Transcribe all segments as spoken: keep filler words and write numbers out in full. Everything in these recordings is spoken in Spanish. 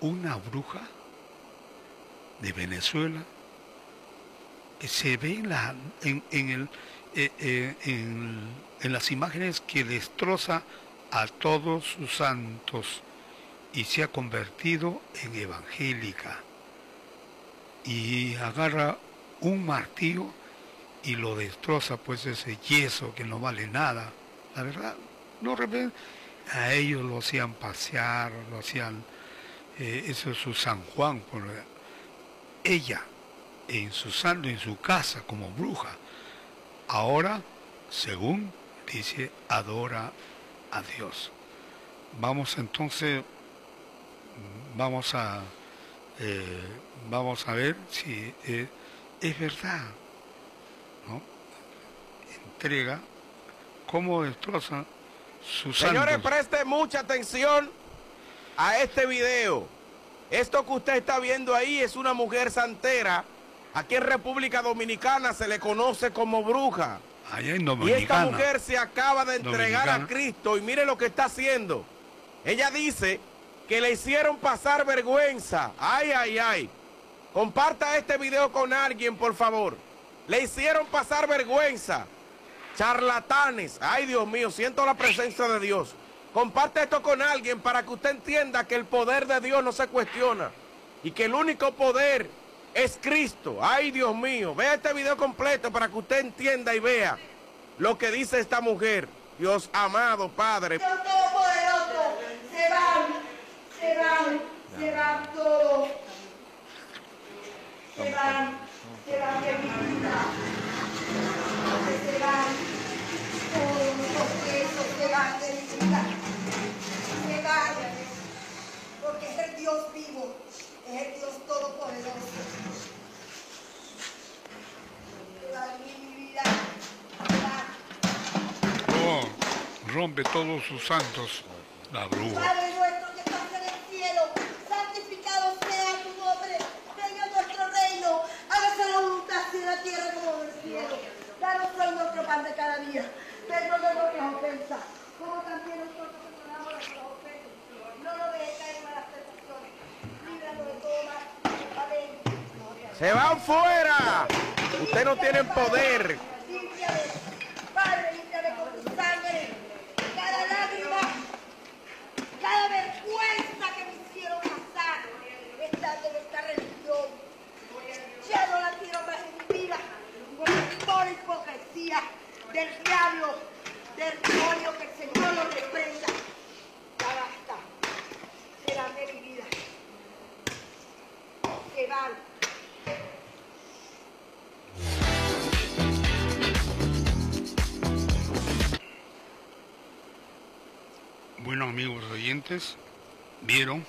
una bruja de Venezuela que se ve en, la, en, en, el, eh, eh, en, en las imágenes que destroza a todos sus santos y se ha convertido en evangélica y agarra un martillo y lo destroza, pues ese yeso que no vale nada. La verdad, no a ellos lo hacían pasear, lo hacían, eh, eso es su San Juan, por ella en su santo, en su casa como bruja. Ahora, según dice, adora a Dios. Vamos entonces, vamos a, eh, vamos a ver si eh, es verdad, ¿no? Entrega cómo destroza sus santos. Señores, preste mucha atención a este video. Esto que usted está viendo ahí es una mujer santera. Aquí en República Dominicana se le conoce como bruja. Allá en Y esta mujer se acaba de entregar Dominicana. a Cristo y mire lo que está haciendo. Ella dice que le hicieron pasar vergüenza. Ay, ay, ay. Comparta este video con alguien, por favor. Le hicieron pasar vergüenza. Charlatanes. Ay, Dios mío, siento la presencia de Dios. Comparte esto con alguien para que usted entienda que el poder de Dios no se cuestiona. Y que el único poder es Cristo. Ay, Dios mío. Vea este video completo para que usted entienda y vea lo que dice esta mujer. Dios amado, Padre. Dios Todopoderoso, se van, se van, se van todos. Se van, se van de mi vida. Se van, todos los presos se van de mi vida. Se van, porque es el Dios vivo, es el Dios Todopoderoso. Se van de mi vida, se van. Oh, rompe todos sus santos, la bruja. Padre nuestro que estás en el cielo, santificado sea tu nombre, venga nuestro reino, hágase la voluntad así en la tierra como en el cielo. Danos hoy nuestro pan de cada día, perdona nuestras ofensas, como también nosotros perdonamos nuestras ofensas. No nos dejes caer en malas tentaciones, líbranos de todo mal. Amén. Se van fuera. Ustedes no tienen poder. Límpiame, Padre, límpiame con tu sangre, cada lágrima, cada vergüenza que me hicieron pasar, estando en esta religión. Ya no la quiero más en mi vida, por toda la hipocresía del diablo, del demonio, que el Señor lo reprenda. Ya basta, se van de mi vida, se van. Bueno, amigos oyentes, vieron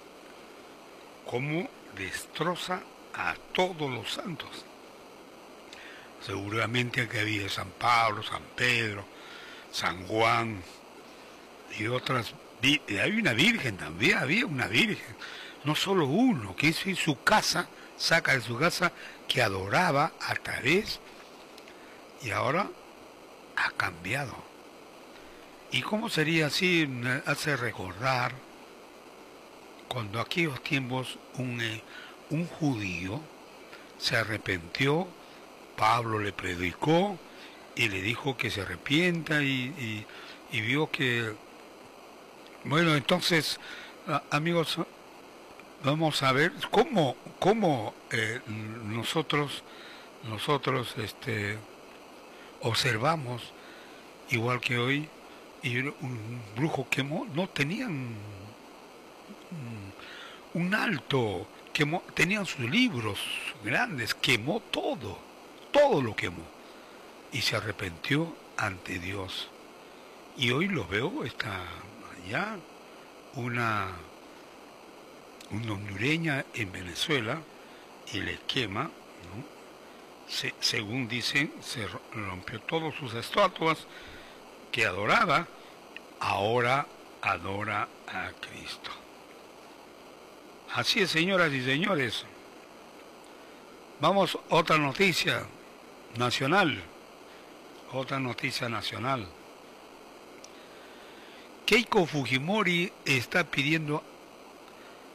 cómo destroza a todos los santos. Seguramente aquí había San Pablo, San Pedro, San Juan y otras. Hay una virgen también, había una virgen, no solo uno, que hizo en su casa, saca de su casa, que adoraba a través, y ahora ha cambiado. ¿Y cómo sería así? Hace recordar cuando aquellos tiempos un, eh, un judío se arrepintió, Pablo le predicó y le dijo que se arrepienta y, y, y vio que... Bueno, entonces, amigos, vamos a ver cómo, cómo eh, nosotros, nosotros este, observamos, igual que hoy, y un brujo quemó, no tenían un, un alto, quemó, tenían sus libros grandes, quemó todo, todo lo quemó, y se arrepintió ante Dios. Y hoy lo veo, está allá, una, una hondureña en Venezuela, y le quema, ¿no? Se, según dicen, se rompió todas sus estatuas que adoraba, ahora adora a Cristo. Así es, señoras y señores. Vamos, otra noticia nacional. Otra noticia nacional. Keiko Fujimori está pidiendo